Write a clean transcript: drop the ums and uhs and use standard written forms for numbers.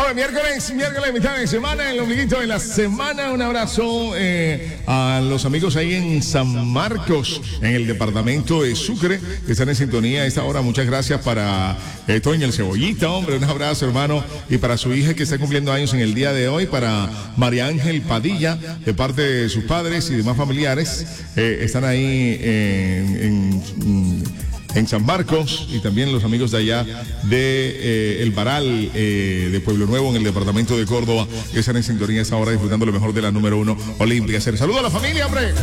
Hoy miércoles, mitad de semana, el ombliguito de la semana. Un abrazo a los amigos ahí en San Marcos, en el departamento de Sucre, que están en sintonía a esta hora. Muchas gracias para Toño el Cebollita, hombre, un abrazo, hermano. Y para su hija que está cumpliendo años en el día de hoy, para María Ángel Padilla, de parte de sus padres y demás familiares, están ahí en San Marcos, y también los amigos de allá de El Varal, de Pueblo Nuevo, en el departamento de Córdoba, que están en sintonía a esta hora disfrutando lo mejor de la número 1 Olímpica. Saludos a la familia, hombre.